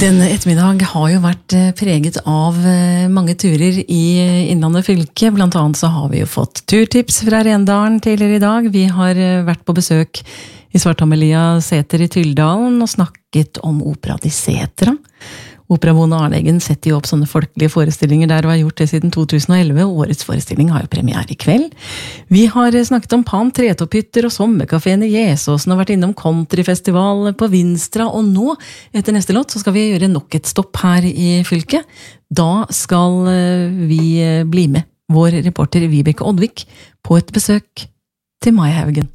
Denne ettermiddag har jo vært preget av mange turer i Innlandet fylke. Blant annet så har vi jo fått turtips fra Rendalen tidligere i dag. Vi har vært på besøk i Svarthammelia Seter i Tyldalen og snakket om opera di Setra. Operabonde Arneggen setter jo opp sånne folkelige forestillinger der og har gjort det siden 2011. Årets forestilling har jo premiere i kveld. Vi har snakket om Pan Tretopphytter og sommerkaféen i Jesåsen og vært innom countryfestival på Vinstra. Og nå, etter neste låt, så skal vi gjøre nok et stopp her i fylket. Da skal vi bli med vår reporter Vibeke Oddvik på et besøk til Maihaugen.